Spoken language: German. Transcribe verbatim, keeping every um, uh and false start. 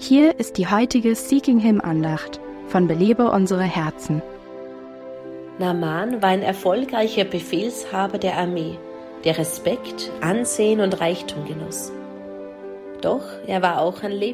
Hier ist die heutige Seeking Him Andacht von Belebe unsere Herzen. Naaman war ein erfolgreicher Befehlshaber der Armee, der Respekt, Ansehen und Reichtum genoss. Doch er war auch ein